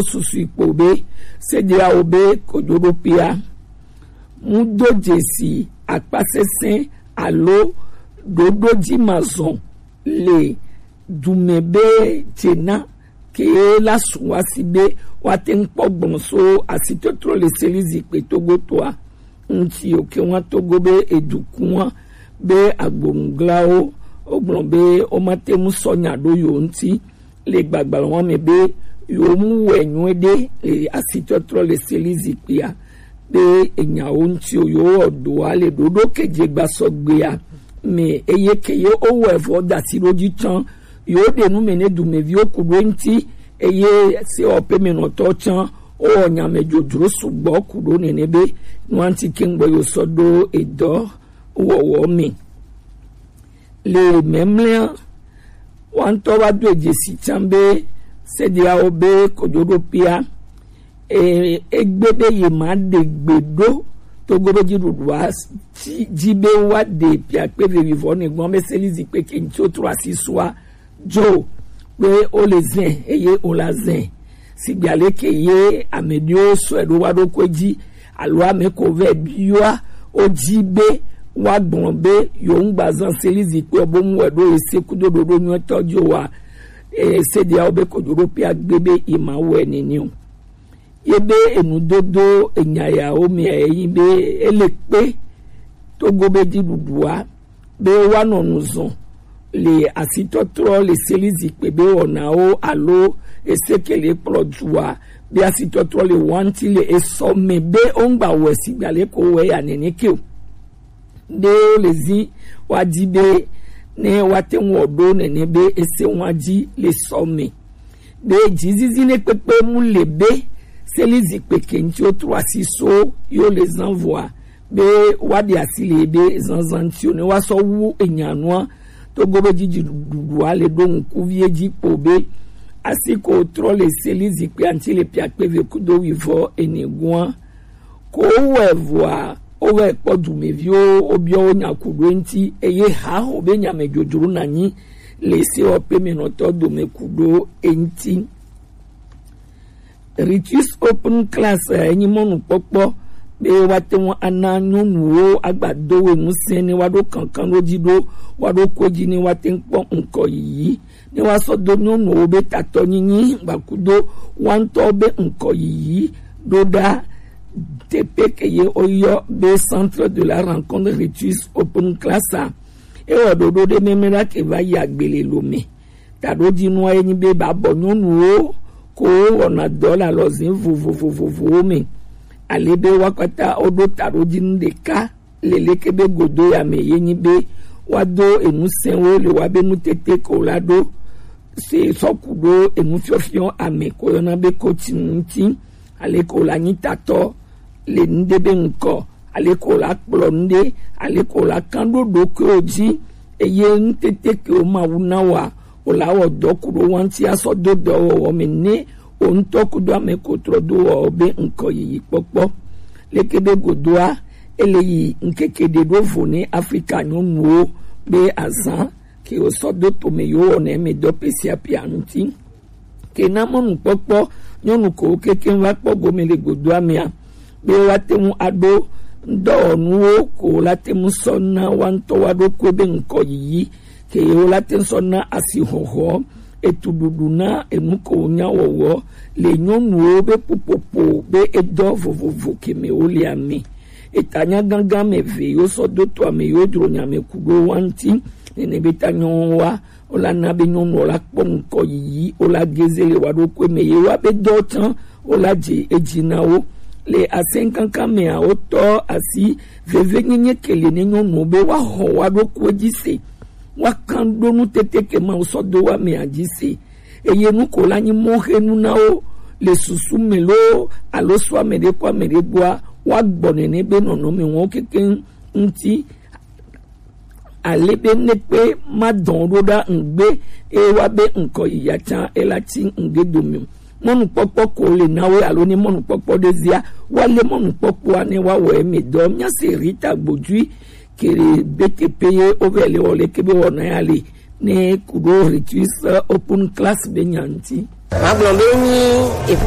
susu ipobe sedia obe kojoropia mudo jesi akpasesen alo dodo jimazon le dumebe tena ke la suwasibe waten pogbonso asitotro le selizi pe togotoa nti oke wan togobe edukunwa be agbonglao ogbonbe o matemu sonya do yo nti le gbagbalo wan mebe yo mu wenwede asitotro le selizi pia be enya onti yo odo ale dodo keje gbasogbe ya me eyekeye owo efo dasi roji chan yo de nu mene du mevi okudo nti eye se ope me no to chan o nyame jojuro sugbo okudo nenebe nu anti kingbo yo sodo edo wo mi le memle wan to ba do ejesi chambe se dia obe kojoropia egbebe ye ma de gbedo to gobe jiruwa jibe wa de pia pe vivo ni gbon meselizi pe kin ti o tro asiswa jo pe o le zen eye o la zen sigbale ke ye amedio so edo wa do koji alo ame ko ve biwa o jibe wa gbonbe yo ngbazan selizi pe obomu edo esekudo dodo nyu tojo wa se dia obe ko Europea gbebe imawe ni o yebe enudodo enyaya omi eyibe elepe to gobe didudua be wanonuzon le asitotro le selizi pebe ona o alo esekele projua be asitotro le wanti le esome be ongba wesi gbale ko we anenike o de lezi wajibe ne waten wodo nenebe ese waji le some be jizizi ne pepe mu lebe selizi peke nti o tro asiso yo les envoie be wadi asile be zanzanti ne waso wu enyanwa to gobe jiji duwa le don kuvie jipo be asiko tro le selizi pe anti le pia pe ve kudo wivo enegwa ko wevoa o we podu mevio obio nyakudo nti eye ha obe nyame jojuru nanyi le se ope menoto do mekudo enti Ritus Open Class enyi monu popo be wate won ananyo nuwo agbado we musen ni wado kankan lojido wado koji ni wate npo nko yi ni waso do nuwo be tato yinyin bakudo wan to be nko yi doda tepekeye oyo be centre de la rencontre Ritus Open Class e ododo de memera ke va ya gbele lome tadoji nu enyi be babo nuwo ko ona dola lozin vuvuvuvu mi alebe wakata odo tarojin deka lelekebe godo ya meyenyi be wado enusenwo le wabe nutete ko lado se sokudo enufiofio ame ko yona be ko tinti ale ko la nyitato le ndebe nko ale ko la plonde ale ko la kando do ko oji eye ntete ko mawunawa olawo dokuro wanti aso dodo o menne on tokudo ame kotrodo obe nko yi popo lekebe godoa eleyi nkekede do vone Africa nyonwo be azan ke o sodo to meyo on eme do pesia pianti ke namonu popo nyonu ko keke wa pogo mele godoa mea be watemu ado ndo nuwo ko latemu sonna wanto wado ko be nko yi ke yo laten sonna asihoho etududuna enuko nyawowo le nyonu be pupopo be edo vovovo keme oliami etanya ganga meve yo sodo to ame yo dro nyame kudo wanti ne betanyowa ola nabe nyonu ola ponko yi ola gezele wado kweme ye wa be dotan ola je ejinawo le asenkanka me a oto asi veve nyenye kele ne nyonu be wa ho wado kwejise wakando nu teteke ma usodo wa me ajise eye nu kola nyi mohe nu nao le susu melo alo swa mede kwa mede bua wa gbone ne be nono me won keke nti alebe ne pe ma don roda ngbe e wa be nko iya chan elati nge domi monu popo ko le nawe alo ni monu popo dezia wale monu popo ane wa we me do nya se rita gbojui kere bete peye ovele ole kebe wona yale ne kudo Ritus Open Class benyanti